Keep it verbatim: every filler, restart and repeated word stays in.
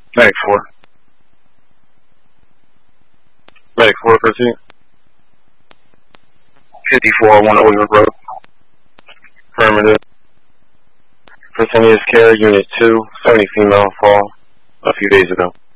Medic four. Medic four, proceed. fifty-four, one Oldwood Road. Affirmative. Fresenius Care, Unit two, seventy female fall a few days ago.